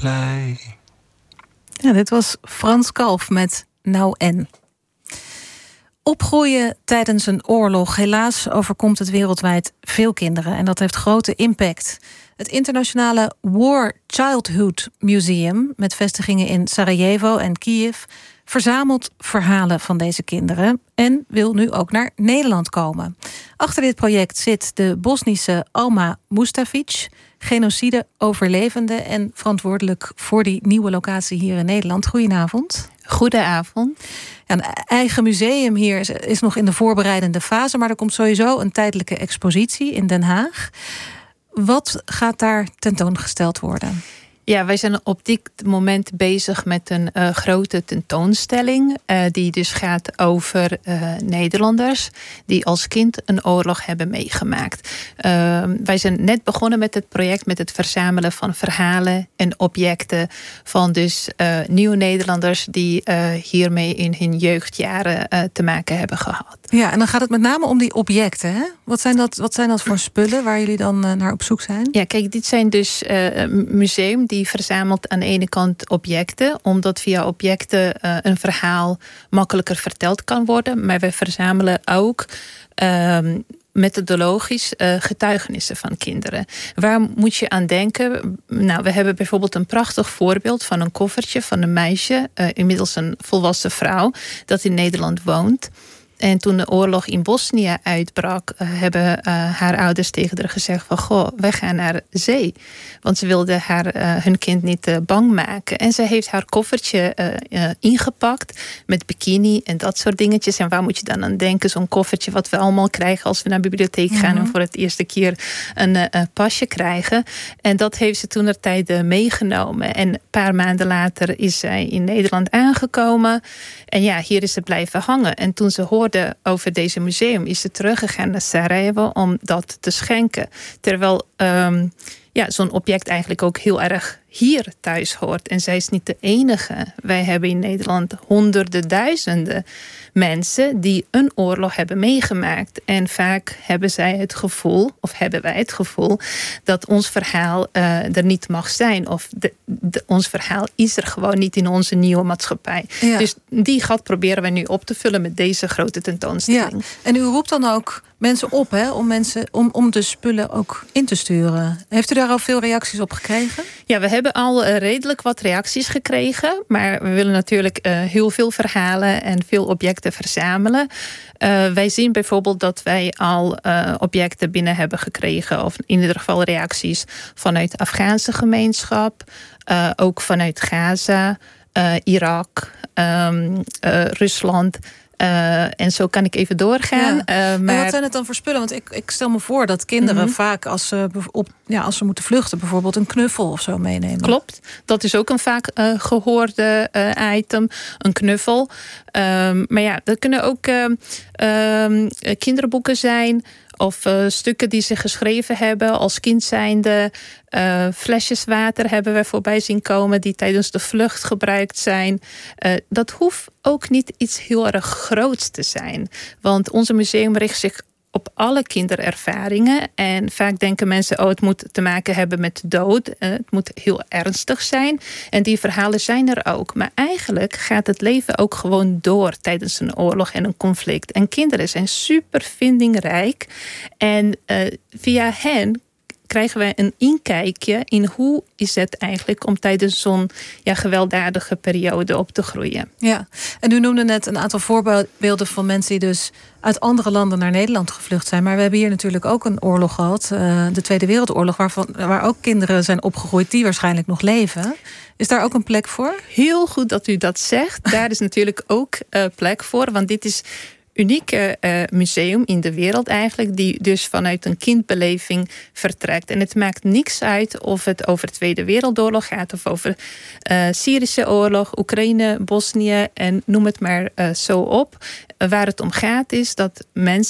blij. Ja, dit was Frans Kalf met Nou en. Opgroeien tijdens een oorlog. Helaas overkomt het wereldwijd veel kinderen. En dat heeft grote impact. Het internationale War Childhood Museum, met vestigingen in Sarajevo en Kiev, verzamelt verhalen van deze kinderen en wil nu ook naar Nederland komen. Achter dit project zit de Bosnische Alma Mustafic, genocide-overlevende en verantwoordelijk voor die nieuwe locatie hier in Nederland. Goedenavond. Goedenavond. Ja, een eigen museum hier is nog in de voorbereidende fase, maar er komt sowieso een tijdelijke expositie in Den Haag. Wat gaat daar tentoongesteld worden? Ja, wij zijn op dit moment bezig met een grote tentoonstelling. Die dus gaat over Nederlanders die als kind een oorlog hebben meegemaakt. Wij zijn net begonnen met het project met het verzamelen van verhalen en objecten van dus nieuwe Nederlanders die hiermee in hun jeugdjaren te maken hebben gehad. Ja, en dan gaat het met name om die objecten, hè? Wat zijn dat voor spullen waar jullie dan naar op zoek zijn? Ja, kijk, dit zijn dus een museum die verzamelt aan de ene kant objecten, omdat via objecten een verhaal makkelijker verteld kan worden. Maar wij verzamelen ook methodologisch getuigenissen van kinderen. Waar moet je aan denken? Nou, we hebben bijvoorbeeld een prachtig voorbeeld van een koffertje van een meisje, inmiddels een volwassen vrouw, dat in Nederland woont. En toen de oorlog in Bosnië uitbrak, hebben haar ouders tegen haar gezegd van, goh, wij gaan naar zee. Want ze wilden hun kind niet bang maken. En ze heeft haar koffertje ingepakt met bikini en dat soort dingetjes. En waar moet je dan aan denken? Zo'n koffertje wat we allemaal krijgen als we naar de bibliotheek gaan en voor het eerste keer een pasje krijgen. En dat heeft ze toentertijd meegenomen. En een paar maanden later is zij in Nederland aangekomen. En ja, hier is ze blijven hangen. En toen ze hoorde over deze museum is ze teruggegaan naar Sarajevo om dat te schenken. Terwijl zo'n object eigenlijk ook heel erg hier thuis hoort. En zij is niet de enige. Wij hebben in Nederland honderden, duizenden mensen die een oorlog hebben meegemaakt. En vaak hebben wij het gevoel dat ons verhaal er niet mag zijn. Of ons verhaal is er gewoon niet in onze nieuwe maatschappij. Ja. Dus die gat proberen we nu op te vullen met deze grote tentoonstelling. Ja. En u roept dan ook mensen op, hè, om de spullen ook in te sturen. Heeft u daar al veel reacties op gekregen? Ja, we hebben al redelijk wat reacties gekregen. Maar we willen natuurlijk heel veel verhalen en veel objecten verzamelen. Wij zien bijvoorbeeld dat wij al objecten binnen hebben gekregen. Of in ieder geval reacties vanuit de Afghaanse gemeenschap. Ook vanuit Gaza, Irak, Rusland. En zo kan ik even doorgaan. Ja. Maar wat zijn het dan voor spullen? Want ik stel me voor dat kinderen vaak als ze moeten vluchten bijvoorbeeld een knuffel of zo meenemen. Klopt. Dat is ook een vaak gehoorde item. Een knuffel. Maar ja, dat kunnen ook kinderboeken zijn. Of stukken die ze geschreven hebben als kind zijnde. Flesjes water hebben we voorbij zien komen die tijdens de vlucht gebruikt zijn. Dat hoeft ook niet iets heel erg groots te zijn. Want onze museum richt zich op alle kinderervaringen. En vaak denken mensen, het moet te maken hebben met dood. Het moet heel ernstig zijn. En die verhalen zijn er ook. Maar eigenlijk gaat het leven ook gewoon door tijdens een oorlog en een conflict. En kinderen zijn super vindingrijk. En via hen krijgen wij een inkijkje in hoe is het eigenlijk om tijdens zo'n gewelddadige periode op te groeien. Ja, en u noemde net een aantal voorbeelden van mensen die dus uit andere landen naar Nederland gevlucht zijn. Maar we hebben hier natuurlijk ook een oorlog gehad, de Tweede Wereldoorlog, waar ook kinderen zijn opgegroeid die waarschijnlijk nog leven. Is daar ook een plek voor? Heel goed dat u dat zegt. Daar is natuurlijk ook plek voor, want dit is unieke museum in de wereld eigenlijk, die dus vanuit een kindbeleving vertrekt. En het maakt niks uit of het over de Tweede Wereldoorlog gaat of over Syrische oorlog, Oekraïne, Bosnië en noem het maar zo op. Waar het om gaat is dat mensen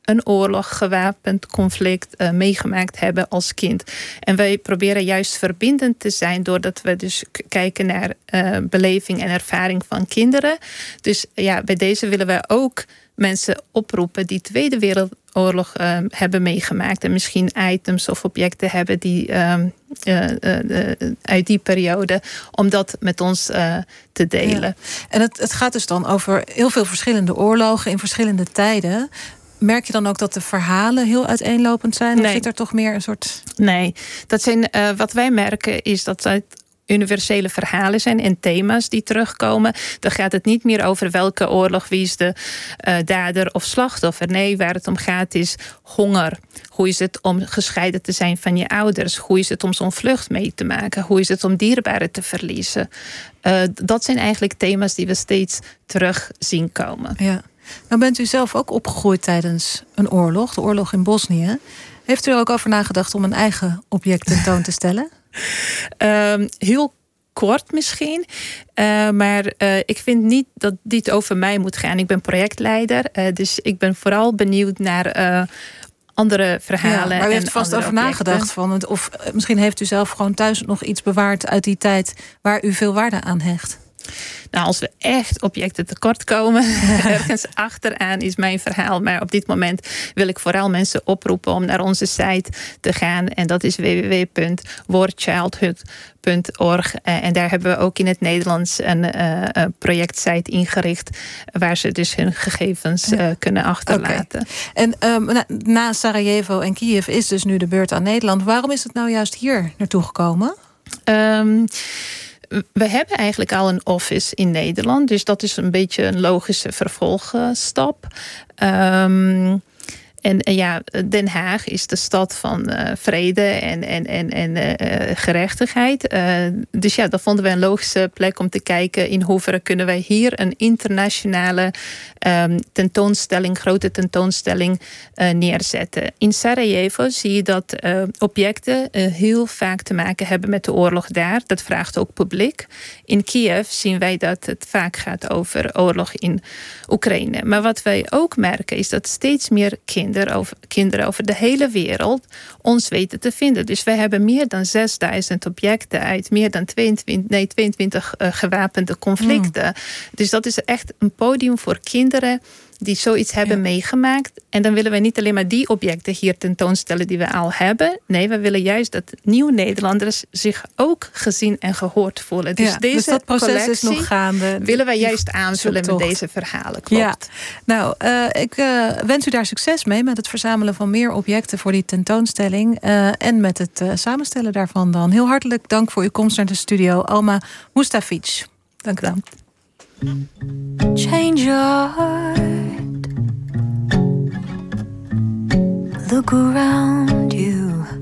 een oorlog, gewapend conflict meegemaakt hebben als kind. En wij proberen juist verbindend te zijn doordat we dus kijken naar beleving en ervaring van kinderen. Dus ja, bij deze willen we ook mensen oproepen die Tweede Wereldoorlog hebben meegemaakt en misschien items of objecten hebben die uit die periode, om dat met ons te delen. Ja. En het gaat dus dan over heel veel verschillende oorlogen in verschillende tijden. Merk je dan ook dat de verhalen heel uiteenlopend zijn? Nee. Of zit er toch meer een soort... Nee, dat zijn, wat wij merken is dat het universele verhalen zijn en thema's die terugkomen. Dan gaat het niet meer over welke oorlog, wie is de dader of slachtoffer. Nee, waar het om gaat is honger. Hoe is het om gescheiden te zijn van je ouders? Hoe is het om zo'n vlucht mee te maken? Hoe is het om dierbaren te verliezen? Dat zijn eigenlijk thema's die we steeds terug zien komen. Ja. Nou bent u zelf ook opgegroeid tijdens een oorlog, de oorlog in Bosnië. Heeft u er ook over nagedacht om een eigen object tentoon te stellen? Heel kort misschien. Maar ik vind niet dat dit over mij moet gaan. Ik ben projectleider. Dus ik ben vooral benieuwd naar andere verhalen. Ja, maar u heeft er vast over nagedacht. Of misschien heeft u zelf gewoon thuis nog iets bewaard uit die tijd waar u veel waarde aan hecht. Nou, als we echt objecten tekort komen, ergens achteraan is mijn verhaal. Maar op dit moment wil ik vooral mensen oproepen om naar onze site te gaan. En dat is www.warchildhood.org. En daar hebben we ook in het Nederlands een projectsite ingericht, waar ze dus hun gegevens kunnen achterlaten. Okay. En na Sarajevo en Kiev is dus nu de beurt aan Nederland. Waarom is het nou juist hier naartoe gekomen? We hebben eigenlijk al een office in Nederland. Dus dat is een beetje een logische vervolgstap. En ja, Den Haag is de stad van vrede en gerechtigheid. Dus ja, dat vonden we een logische plek om te kijken in hoeverre kunnen wij hier een internationale tentoonstelling, grote tentoonstelling neerzetten. In Sarajevo zie je dat objecten heel vaak te maken hebben met de oorlog daar. Dat vraagt ook publiek. In Kiev zien wij dat het vaak gaat over oorlog in Oekraïne. Maar wat wij ook merken is dat steeds meer kinderen over de hele wereld ons weten te vinden. Dus wij hebben meer dan 6000 objecten uit meer dan 22 gewapende conflicten. Dus dat is echt een podium voor kinderen die zoiets hebben meegemaakt. En dan willen we niet alleen maar die objecten hier tentoonstellen die we al hebben. Nee, we willen juist dat nieuwe Nederlanders zich ook gezien en gehoord voelen. Dus deze dat proces is nog gaande. Willen wij juist aanvullen met deze verhalen. Klopt. Ja. Nou, ik wens u daar succes mee met het verzamelen van meer objecten voor die tentoonstelling. En met het samenstellen daarvan dan. Heel hartelijk dank voor uw komst naar de studio. Alma Mustafic. Dank u wel. Change your heart. Look around you.